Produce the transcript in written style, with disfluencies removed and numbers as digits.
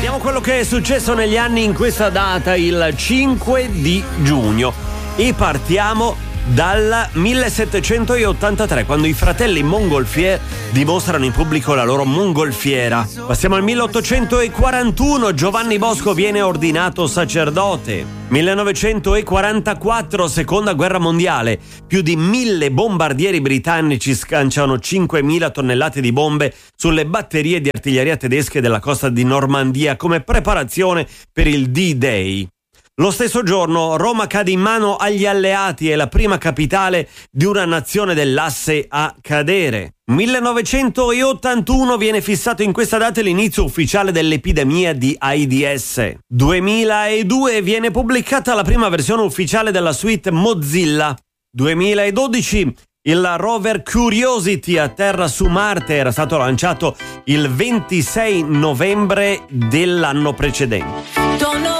Vediamo quello che è successo negli anni in questa data, il 5 di giugno. E partiamo dal 1783, quando i fratelli Montgolfier dimostrano in pubblico la loro mongolfiera. Passiamo al 1841, Giovanni Bosco viene ordinato sacerdote. 1944, seconda guerra mondiale, più di 1000 bombardieri britannici scanciano 5.000 tonnellate di bombe sulle batterie di artiglieria tedesche della costa di Normandia come preparazione per il D-Day. Lo stesso giorno Roma cade in mano agli alleati e la prima capitale di una nazione dell'asse a cadere. 1981 viene fissato in questa data l'inizio ufficiale dell'epidemia di AIDS. 2002 viene pubblicata la prima versione ufficiale della suite Mozilla. 2012 il rover Curiosity atterra su Marte, era stato lanciato il 26 novembre dell'anno precedente.